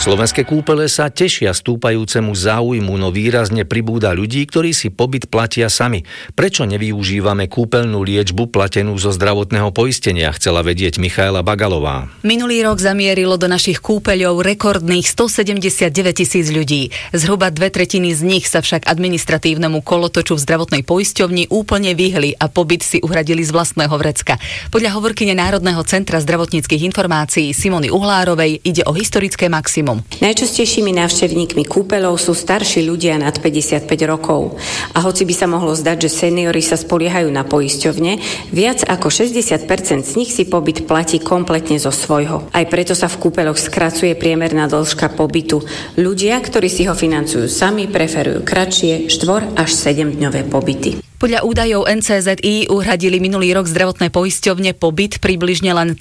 Slovenské kúpele sa tešia stúpajúcemu záujmu, no výrazne pribúda ľudí, ktorí si pobyt platia sami. Prečo nevyužívame kúpeľnú liečbu platenú zo zdravotného poistenia, chcela vedieť Michaela Bagalová. Minulý rok zamierilo do našich kúpeľov rekordných 179 000 ľudí. Zhruba 2/3 z nich sa však administratívnemu kolotoču v zdravotnej poisťovni úplne vyhli a pobyt si uhradili z vlastného vrecka. Podľa hovorkyne Národného centra zdravotníckych informácií Simony Uhlárovej ide o historické maximum. Najčastejšími návštevníkmi kúpeľov sú starší ľudia nad 55 rokov. A hoci by sa mohlo zdať, že seniori sa spoliehajú na poisťovne, viac ako 60% z nich si pobyt platí kompletne zo svojho. Aj preto sa v kúpeľoch skracuje priemerná dĺžka pobytu. Ľudia, ktorí si ho financujú sami, preferujú kratšie 4 až 7-dňové pobyty. Podľa údajov NCZI uhradili minulý rok zdravotné poisťovne pobyt približne len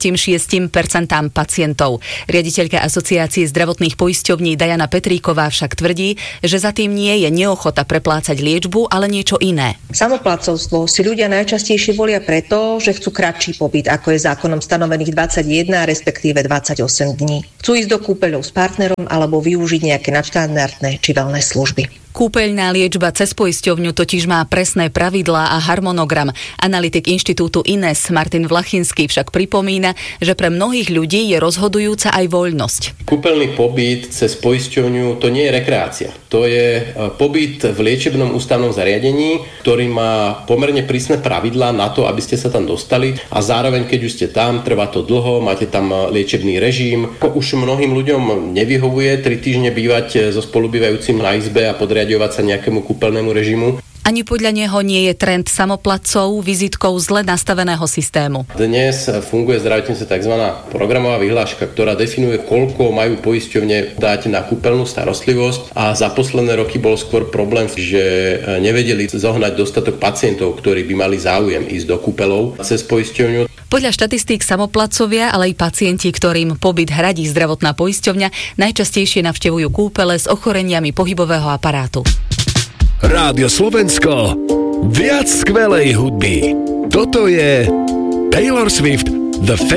36% pacientov. Riaditeľka Asociácie zdravotných poisťovní Diana Petríková však tvrdí, že za tým nie je neochota preplácať liečbu, ale niečo iné. Samoplácovstvo si ľudia najčastejšie volia preto, že chcú kratší pobyt, ako je zákonom stanovených 21, respektíve 28 dní. Chcú ísť do kúpeľov s partnerom alebo využiť nejaké nadštandardné či wellness služby. Kúpeľná liečba cez poisťovňu totiž má presné pravidlá a harmonogram. Analytik inštitútu INES Martin Vlachinský však pripomína, že pre mnohých ľudí je rozhodujúca aj voľnosť. Kúpeľný pobyt cez poisťovňu to nie je rekreácia. To je pobyt v liečebnom ústavnom zariadení, ktorý má pomerne prísne pravidlá na to, aby ste sa tam dostali a zároveň, keď už ste tam, trvá to dlho, máte tam liečebný režim. Už mnohým ľuďom nevyhovuje 3 týždne bývať so spolubývajúcim na izbe a podriadovať sa nejakému kúpeľnému režimu. Ani podľa neho nie je trend samoplatcov vizitkou zle nastaveného systému. Dnes funguje zdravotníctve tzv. Programová vyhláška, ktorá definuje, koľko majú poisťovne dať na kúpeľnú starostlivosť a za posledné roky bol skôr problém, že nevedeli zohnať dostatok pacientov, ktorí by mali záujem ísť do kúpeľov cez poisťovňu. Podľa štatistík samoplacovia, ale aj pacienti, ktorým pobyt hradí zdravotná poisťovňa, najčastejšie navštevujú kúpele s ochoreniami pohybového aparátu. Rádio Slovensko, viac skvelej hudby. Toto je Taylor Swift The